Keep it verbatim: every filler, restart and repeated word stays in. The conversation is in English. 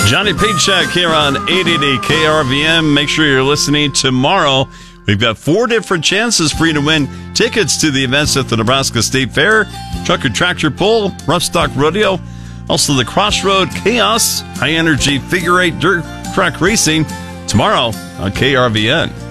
Johnny Paycheck here on eight eighty K R V M. Make sure you're listening tomorrow. We've got four different chances for you to win tickets to the events at the Nebraska State Fair, Trucker Tractor Pull, Rough Stock Rodeo, also the Crossroad Chaos, High Energy Figure Eight Dirt Track Racing tomorrow on K R V N.